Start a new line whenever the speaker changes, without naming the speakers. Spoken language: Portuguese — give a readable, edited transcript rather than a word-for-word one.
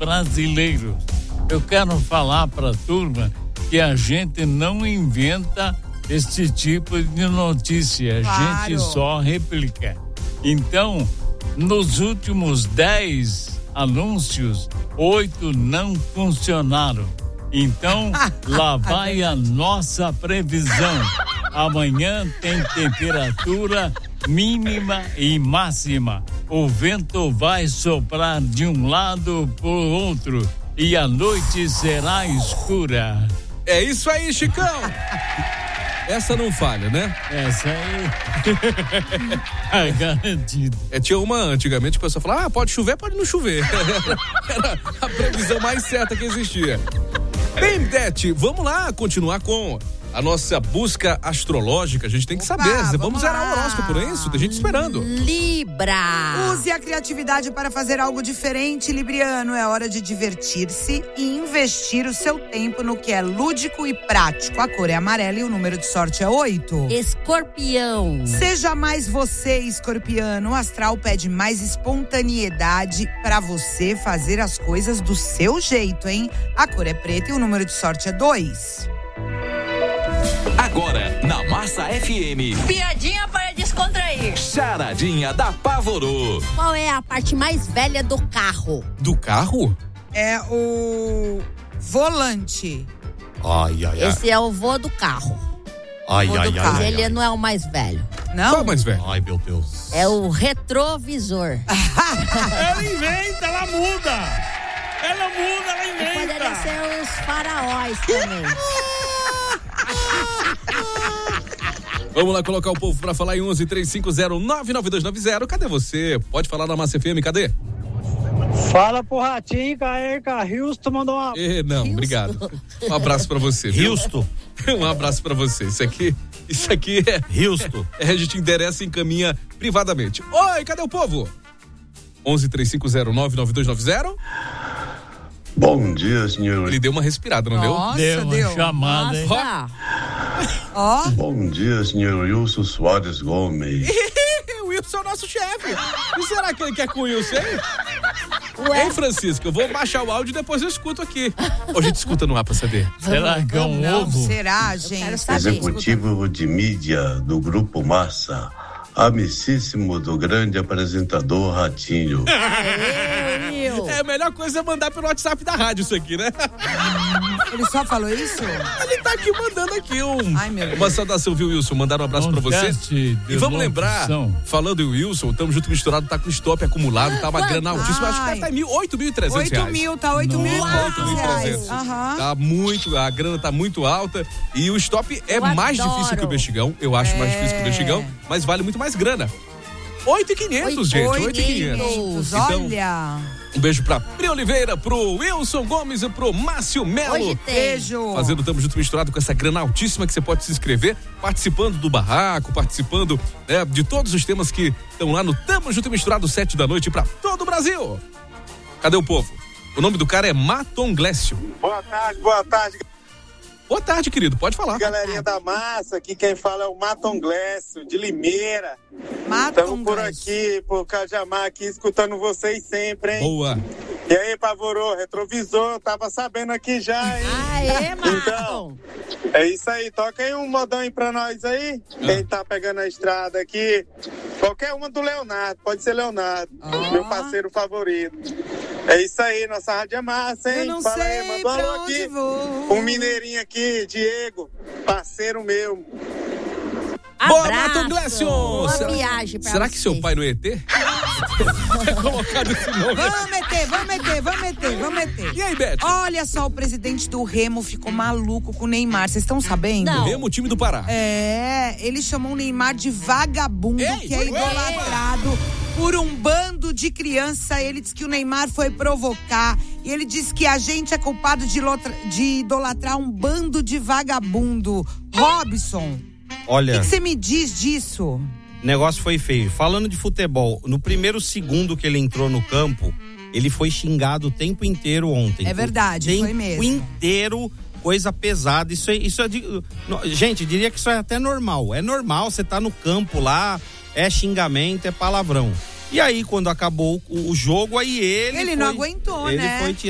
brasileiros. Eu quero falar para a turma que a gente não inventa esse tipo de notícia, a gente só replica. Então, nos últimos 10 anúncios, 8 não funcionaram. Então, lá vai a nossa previsão. Amanhã tem temperatura mínima e máxima. O vento vai soprar de um lado para o outro e a noite será escura.
É isso aí, Chicão! Essa não falha, né?
Essa aí é garantido.
Tinha uma antigamente, o pessoal falava, pode chover, pode não chover. Era a previsão mais certa que existia. Bem, Beth, vamos lá continuar com a nossa busca astrológica. A gente tem que saber. Vamos zerar o horóscopo, não é isso? Tem gente esperando.
Libra.
Use a criatividade para fazer algo diferente, Libriano. É hora de divertir-se e investir o seu tempo no que é lúdico e prático. A cor é amarela e o número de sorte é 8.
Escorpião.
Seja mais você, escorpiano. O astral pede mais espontaneidade para você fazer as coisas do seu jeito, hein? A cor é preta e o número de sorte é 2.
Agora, na Massa FM.
Piadinha para descontrair.
Charadinha da Pavorô.
Qual é a parte mais velha do carro?
Do carro?
É o volante.
Esse é o vô do carro. Ele não é o mais velho.
Não?
Qual é o mais velho?
Ai, meu Deus.
É o retrovisor.
Ela inventa, ela muda. Ela inventa.
Poderia ser os faraós também.
Vamos lá colocar o povo pra falar em 11-3509-9290. Cadê você? Pode falar na Massa FM, cadê?
Fala pro Ratinho, Caerca, Houston mandou uma...
Não,
Houston.
obrigado. Um abraço pra você. Viu?
Houston.
Um abraço pra você. Isso aqui é...
Houston.
A gente endereça e encaminha privadamente. Oi, cadê o povo? 11-3509-9290.
Bom dia, senhor.
Ele deu uma respirada, não
Nossa,
deu?
Deu uma chamada, hein?
Ó.
Bom dia, senhor Wilson Soares Gomes.
O Wilson é o nosso chefe. E será que ele quer com o Wilson, hein? Ei, Francisco, eu vou baixar o áudio e depois eu escuto aqui. Ou a gente escuta no ar pra saber.
Será que é um ovo?
Será, gente?
Executivo de mídia do Grupo Massa. Amicíssimo do grande apresentador Ratinho.
É a melhor coisa é mandar pelo WhatsApp da rádio isso aqui, né?
Ele só falou isso?
Ele tá aqui mandando aqui
Ai, meu Deus.
uma saudação, viu, Wilson? Mandaram um abraço pra você. E vamos lembrar, falando em Wilson, Tamo Junto Misturado, tá com estoque acumulado, tá uma grana altíssima. Acho que deve estar em 8.300 reais.
8 mil, tá 8 mil e poucos reais.
Tá muito, a grana tá muito alta e o stop é mais difícil que o Bexigão. Eu acho mais difícil que o Bexigão, mas vale muito mais grana. 8.500, gente. 8.500.
Olha.
Um beijo pra Pri Oliveira, pro Wilson Gomes e pro Márcio Melo.
Beijo.
Fazendo Tamo Junto Misturado com essa grana altíssima que você pode se inscrever, participando do barraco, participando de todos os temas que estão lá no Tamo Junto Misturado, 7 da noite pra todo o Brasil. Cadê o povo? O nome do cara é Maton Glécio.
Boa tarde, boa tarde.
Boa tarde, querido, pode falar.
Galerinha da massa, aqui quem fala é o Maton Glécio, de Limeira. Estamos por aqui, por Cajamar, aqui escutando vocês sempre, hein?
Boa.
E aí, Pavorô, retrovisor, tava sabendo aqui já, hein?
Aê, Maton.
Então, é isso aí, toca aí um modão aí pra nós aí. Quem tá pegando a estrada aqui, qualquer uma do Leonardo, pode ser Leonardo, meu parceiro favorito. É isso aí, nossa rádio é massa, hein?
Eu não
Fala
sei
aí, mandou
pra
alô
onde
aqui.
vou.
Um mineirinho aqui, Diego, parceiro meu.
Boa,
Abraço.
Maton Glécio!
Boa viagem pra
Será que
vocês.
seu pai não é ET? Ter colocado esse nome.
Vamos meter.
E aí, Beth?
Olha só, o presidente do Remo ficou maluco com o Neymar. Vocês estão sabendo?
Não.
Remo, time do Pará.
Ele chamou o Neymar de vagabundo, que é idolatrado por um bando de criança. Ele disse que o Neymar foi provocar. E ele disse que a gente é culpado de idolatrar um bando de vagabundo. Robson,
Olha,
o que você me diz disso?
o negócio foi feio. Falando de futebol, no primeiro segundo que ele entrou no campo, ele foi xingado o tempo inteiro ontem.
É verdade, foi mesmo.
O tempo inteiro, coisa pesada. Isso é gente, diria que isso é até normal. É normal, você tá no campo lá, é xingamento, é palavrão. E aí, quando acabou o jogo, aí ele
não aguentou,
ele
né?
foi